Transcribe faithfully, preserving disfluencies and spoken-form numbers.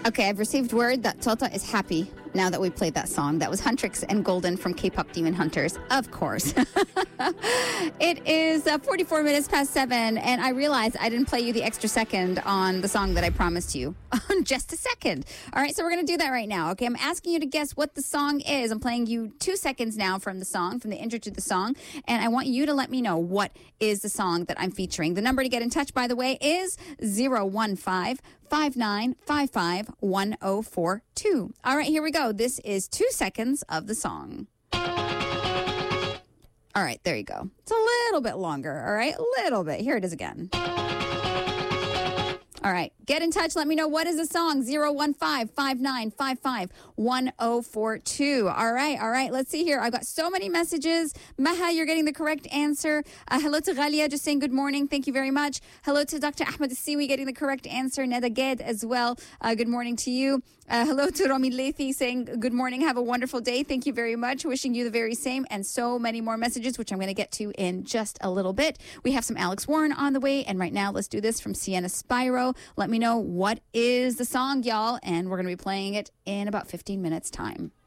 Okay, I've received word that Tota is happy now that we played that song. That was Huntrix and Golden from K-Pop Demon Hunters, of course. It is uh, forty-four minutes past seven, and I realized I didn't play you the extra second on the song that I promised you. Just a second. All right, so we're going to do that right now. Okay, I'm asking you to guess what the song is. I'm playing you two seconds now from the song, from the intro to the song, and I want you to let me know what is the song that I'm featuring. The number to get in touch, by the way, is zero one five, five nine five five, one zero four two. All right, here we go. This is two seconds of the song. All right, there you go. It's a little bit longer, all right? A little bit. Here it is again. All right, get in touch. Let me know what is the song. zero one five, five nine five five, one zero four two. All right, all right. Let's see here. I've got so many messages. Maha, you're getting the correct answer. Uh, hello to Ghalia, just saying good morning. Thank you very much. Hello to Doctor Ahmed Siwi, getting the correct answer. Neda Ged as well. Uh, good morning to you. Uh, hello to Rami Lethi, saying good morning. Have a wonderful day. Thank you very much. Wishing you the very same. And so many more messages, which I'm going to get to in just a little bit. We have some Alex Warren on the way. And right now, let's do this from Sienna Spyro. Let me know what is the song, y'all, and we're going to be playing it in about fifteen minutes time.